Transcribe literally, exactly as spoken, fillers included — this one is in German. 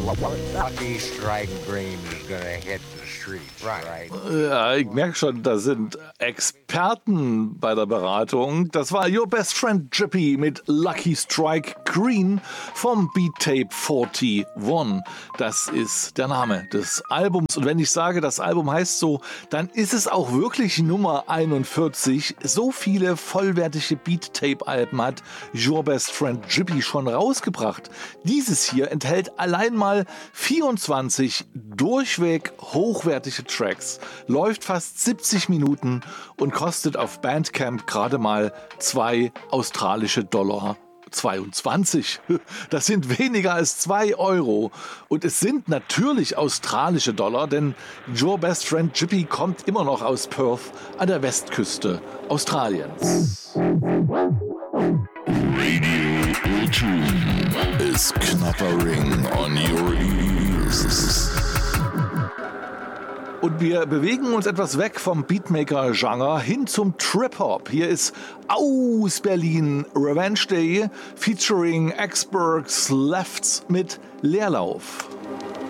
Lucky Strike Green is gonna hit the streets, right? Ja, ich merke schon, da sind Experten bei der Beratung. Das war Your Best Friend Jippy mit Lucky Strike Green vom Beat Tape einundvierzig. Das ist der Name des Albums. Und wenn ich sage, das Album heißt so, dann ist es auch wirklich Nummer einundvierzig. So viele vollwertige Beat Tape Alben hat Your Best Friend Jippy schon rausgebracht. Dieses hier enthält allein mal vierundzwanzig durchweg hochwertige Tracks, läuft fast siebzig Minuten und kostet auf Bandcamp gerade mal zwei australische Dollar zweiundzwanzig. Das sind weniger als zwei Euro. Und es sind natürlich australische Dollar, denn Your Best Friend Jippy kommt immer noch aus Perth an der Westküste Australiens. Radio Ultra is knappering on your ears. Und wir bewegen uns etwas weg vom Beatmaker-Genre hin zum Trip-Hop. Hier ist aus Berlin Revenge Day featuring Exbergs Lefts mit Leerlauf.